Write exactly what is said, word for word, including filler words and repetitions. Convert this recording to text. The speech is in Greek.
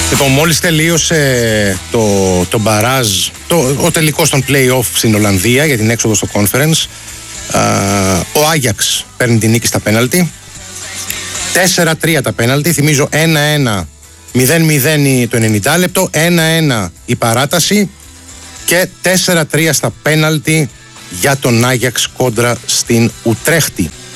Λοιπόν, μόλις τελείωσε το, το μπαράζ, το, ο τελικός των play-off στην Ολλανδία για την έξοδο στο conference, α, ο Άγιαξ παίρνει την νίκη στα πέναλτι. τέσσερα τρία τα πέναλτι, θυμίζω ένα ένα, μηδέν μηδέν το ενενήντα λεπτό, ένα ένα η παράταση και τέσσερα τρία στα πέναλτι για τον Άγιαξ κόντρα στην Ουτρέχτη.